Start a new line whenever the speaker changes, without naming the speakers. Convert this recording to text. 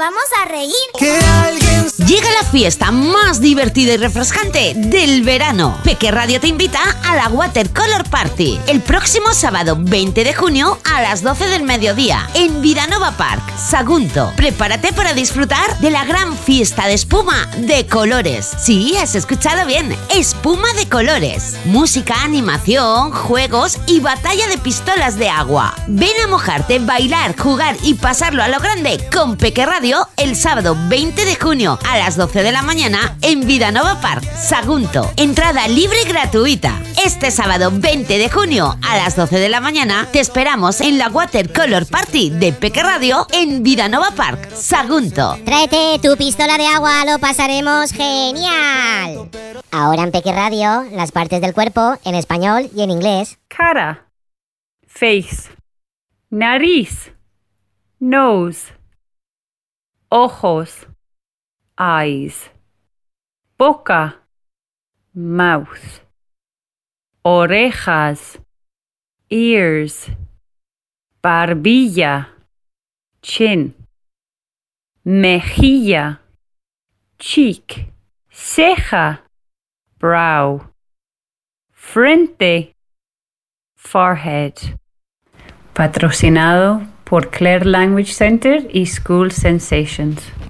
vamos a reír.
Llega la fiesta más divertida y refrescante del verano. Peque Radio te invita a la Watercolor Party el próximo sábado 20 de junio a las 12 del mediodía en Vidanova Park, Sagunto. Prepárate para disfrutar de la gran fiesta de espuma de colores. Sí, has escuchado bien, espuma de colores. Música, animación, juegos y batalla de pistolas de agua. Ven a mojarte, bailar, jugar y pasarlo a lo grande con Peque Radio el sábado 20 de junio a las 12 de la mañana en Vidanova Park, Sagunto. Entrada libre y gratuita. Este sábado 20 de junio a las 12 de la mañana te esperamos en la Watercolor Party de Peque Radio en Vidanova Park, Sagunto.
Tráete tu pistola de agua, lo pasaremos genial. Ahora en Peque Radio, las partes del cuerpo en español y en inglés.
Cara, face, nariz, nose, ojos, eyes, boca, mouth, orejas, ears, barbilla, chin, mejilla, cheek, ceja, brow, frente, forehead. Patrocinado por Claire Language Center y School Sensations.